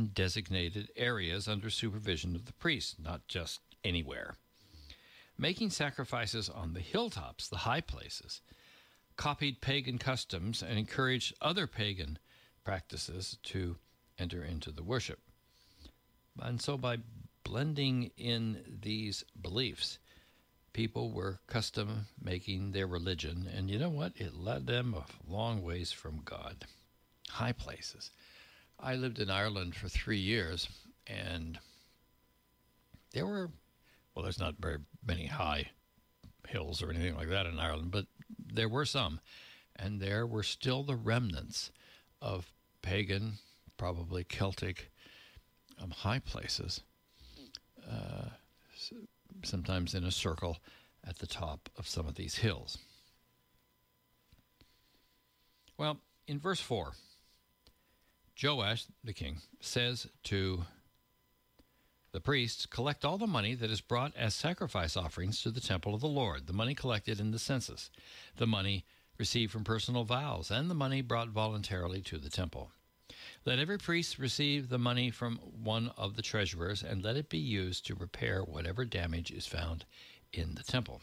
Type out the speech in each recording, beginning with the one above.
in designated areas under supervision of the priest, not just anywhere. Making sacrifices on the hilltops, the high places, copied pagan customs and encouraged other pagan practices to enter into the worship. And so by blending in these beliefs, people were custom making their religion, and you know what? It led them a long ways from God. High places. I lived in Ireland for 3 years, and there's not very many high hills or anything like that in Ireland, but there were some, and there were still the remnants of pagan, probably Celtic, high places, sometimes in a circle at the top of some of these hills. Well, in verse 4, Joash, the king, says to the priests, collect all the money that is brought as sacrifice offerings to the temple of the Lord, the money collected in the census, the money received from personal vows, and the money brought voluntarily to the temple. Let every priest receive the money from one of the treasurers, and let it be used to repair whatever damage is found in the temple.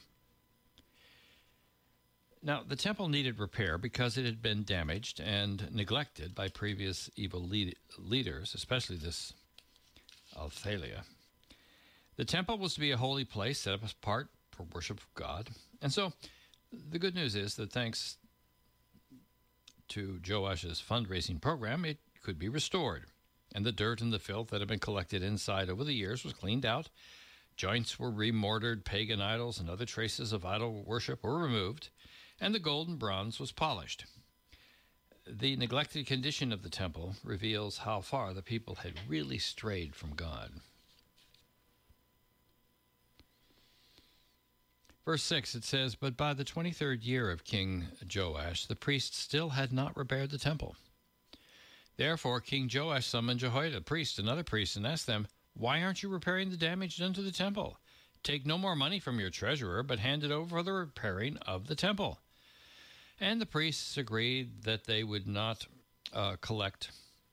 Now, the temple needed repair because it had been damaged and neglected by previous evil leaders, especially this Athaliah. The temple was to be a holy place set up apart for worship of God. And so the good news is that thanks to Joash's fundraising program, it could be restored. And the dirt and the filth that had been collected inside over the years was cleaned out. Joints were remortared, pagan idols and other traces of idol worship were removed, and the gold and bronze was polished. The neglected condition of the temple reveals how far the people had really strayed from God. Verse 6, it says, but by the 23rd year of King Joash, the priests still had not repaired the temple. Therefore King Joash summoned Jehoiada, priest, and other priests, and asked them, why aren't you repairing the damage done to the temple? Take no more money from your treasurer, but hand it over for the repairing of the temple. And the priests agreed that they would not collect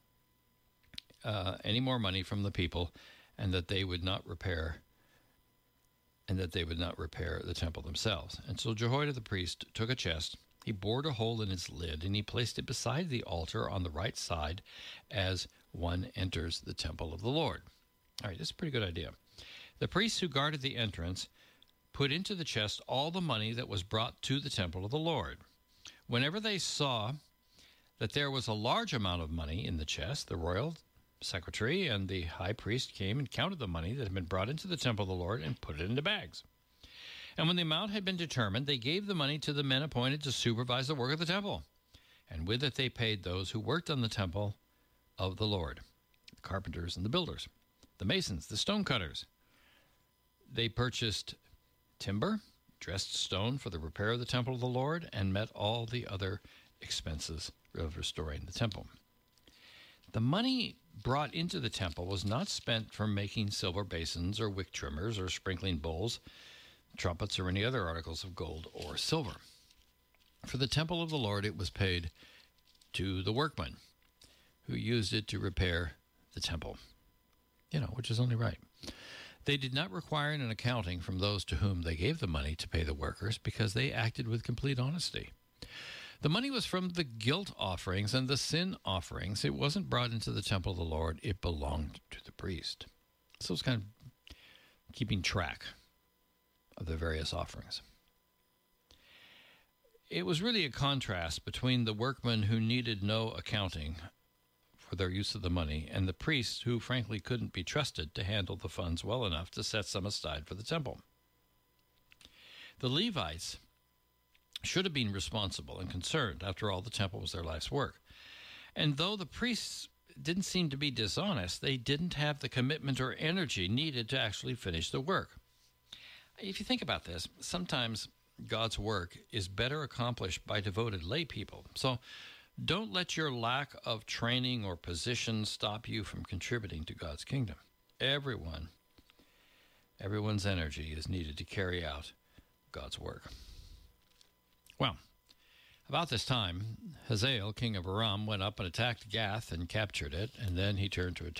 any more money from the people, and that they would not repair the temple themselves. And so Jehoiada the priest took a chest, he bored a hole in its lid, and he placed it beside the altar on the right side as one enters the temple of the Lord. All right, that's a pretty good idea. The priests who guarded the entrance put into the chest all the money that was brought to the temple of the Lord. Whenever they saw that there was a large amount of money in the chest, the royal secretary and the high priest came and counted the money that had been brought into the temple of the Lord and put it into bags. And when the amount had been determined, they gave the money to the men appointed to supervise the work of the temple. And with it they paid those who worked on the temple of the Lord, the carpenters and the builders, the masons, the stone cutters. They purchased timber, dressed stone for the repair of the temple of the Lord, and met all the other expenses of restoring the temple. The money brought into the temple was not spent for making silver basins or wick trimmers or sprinkling bowls, trumpets, or any other articles of gold or silver. For the temple of the Lord it was paid to the workmen who used it to repair the temple, which is only right. They did not require an accounting from those to whom they gave the money to pay the workers because they acted with complete honesty. The money was from the guilt offerings and the sin offerings. It wasn't brought into the temple of the Lord. It belonged to the priest. So it's kind of keeping track of the various offerings. It was really a contrast between the workmen who needed no accounting for their use of the money and the priests who frankly couldn't be trusted to handle the funds well enough to set some aside for the temple. The Levites should have been responsible and concerned. After all, the temple was their life's work. And though the priests didn't seem to be dishonest, they didn't have the commitment or energy needed to actually finish the work. If you think about this, sometimes God's work is better accomplished by devoted lay people. So don't let your lack of training or position stop you from contributing to God's kingdom. Everyone's energy is needed to carry out God's work. Well, about this time, Hazael, king of Aram, went up and attacked Gath and captured it, and then he turned to